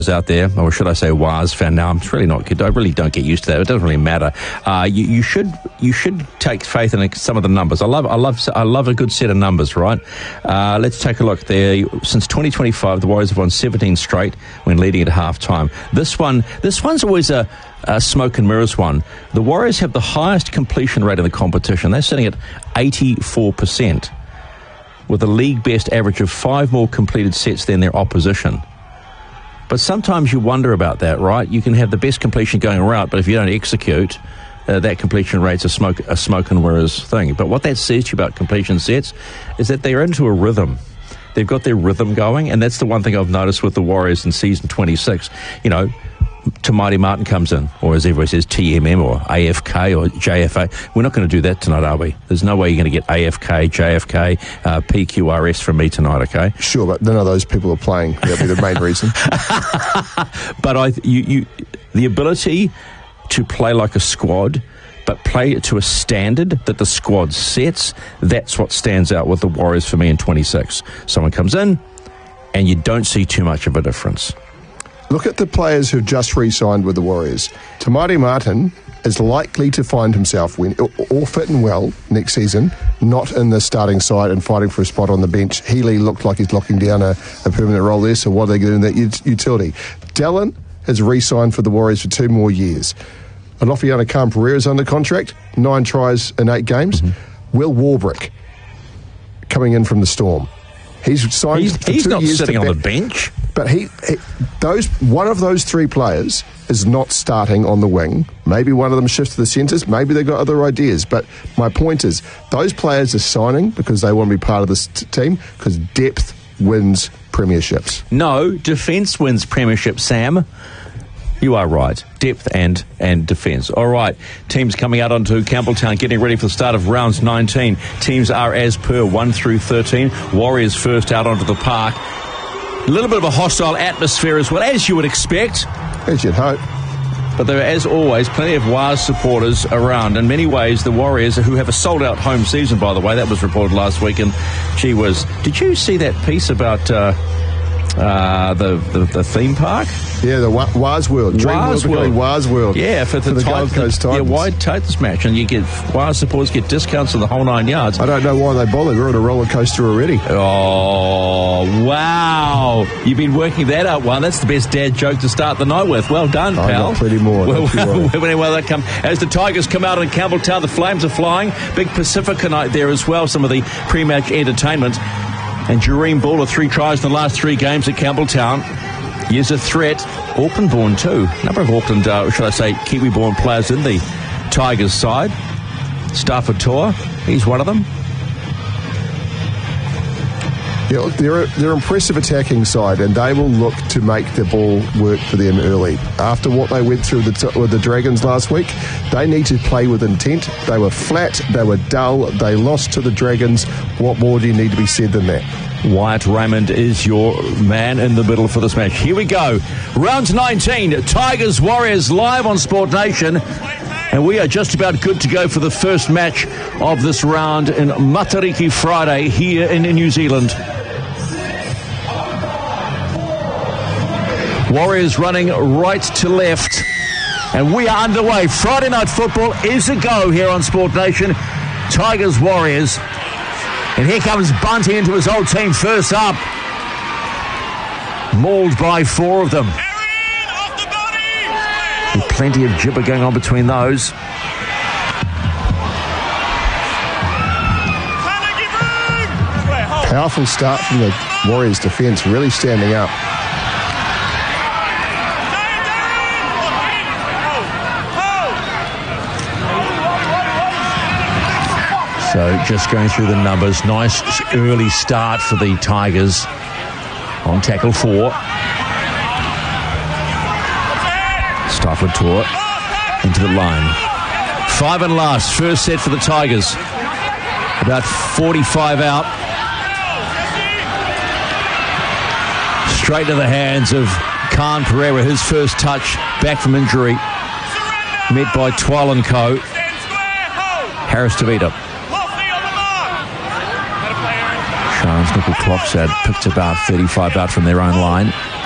out there, or should I say Waz fan now? I'm really not good. I really don't get used to that. It doesn't really matter. You should take faith in some of the numbers. I love a good set of numbers, right? Let's take a look there. Since 2025, the Warriors have won 17 straight when leading at halftime. This one's always a smoke and mirrors one. The Warriors have the highest completion rate in the competition. They're sitting at 84%, with a league best average of 5 more completed sets than their opposition. But sometimes you wonder about that, right? You can have the best completion going around, but if you don't execute, that completion rate's a smoke and mirrors thing. But what that says to you about completion sets is that they're into a rhythm. They've got their rhythm going, and that's the one thing I've noticed with the Warriors in season 26. You know, Tamati Martin comes in, or as everybody says, TMM or AFK or JFA. We're not going to do that tonight, are we? There's no way you're going to get AFK, JFK, PQRS from me tonight, okay? Sure, but none of those people are playing. That'd be the main reason. But the ability to play like a squad, but play to a standard that the squad sets, that's what stands out with the Warriors for me in 26. Someone comes in, and you don't see too much of a difference. Look at the players who've just re-signed with the Warriors. Tamati Martin is likely to find himself all fit and well next season, not in the starting side and fighting for a spot on the bench. Healy looked like he's locking down a permanent role there, so what are they going to do in that utility? Dallin has re-signed for the Warriors for 2 more years. Alofiana Khan-Pereira's under contract, 9 tries in 8 games. Mm-hmm. Will Warbrick coming in from the Storm. He's signed for 2 years. He's not sitting on the bench. But one of those 3 players is not starting on the wing. Maybe one of them shifts to the centres. Maybe they've got other ideas. But my point is, those players are signing because they want to be part of this team, because depth wins premierships. No, defence wins premierships, Sam. You are right. Depth and defence. All right. Teams coming out onto Campbelltown, getting ready for the start of rounds 19. Teams are as per 1 through 13. Warriors first out onto the park. A little bit of a hostile atmosphere as well, as you would expect. As you'd hope. But there are, as always, plenty of Waz supporters around. In many ways, the Warriors, who have a sold-out home season, by the way, that was reported last week, and gee whiz. Did you see that piece about the theme park? Yeah, the Waz World. Waz World. Waz World. Yeah, for the Gold Coast Titans. Yeah, wide Titans match, and you get Waz supporters get discounts on the whole 9 yards. I don't know why they bother. We're on a roller coaster already. Oh, wow. You've been working that out, one. That's the best dad joke to start the night with. Well done, pal. I've got plenty more. As the Tigers come out in Campbelltown, the Flames are flying. Big Pacifica night there as well, some of the pre-match entertainment. And Jareem Ball, 3 tries in the last 3 games at Campbelltown. He is a threat. Auckland-born too. A number of Auckland, should I say, Kiwi-born players in the Tigers side. Stafford Toa, he's one of them. Yeah, they're an impressive attacking side, and they will look to make the ball work for them early. After what they went through with the Dragons last week, they need to play with intent. They were flat, they were dull, they lost to the Dragons. What more do you need to be said than that? Wyatt Raymond is your man in the middle for this match. Here we go. Round 19, Tigers Warriors live on Sport Nation. And we are just about good to go for the first match of this round in Matariki Friday here in New Zealand. Warriors running right to left. And we are underway. Friday Night Football is a go here on Sport Nation. Tigers Warriors. And here comes Bunty into his old team first up. Mauled by 4 of them. With plenty of gibber going on between those. Powerful start from the Warriors defence, really standing up. So just going through the numbers, nice early start for the Tigers on tackle 4. Stafford Tour into the line. 5 and last, first set for the Tigers. About 45 out. Straight to the hands of Khan-Pereira, his first touch back from injury. Met by Twal and Co. Harris Tavita. Sharon's nickel clocks had picked about 35 out from their own line.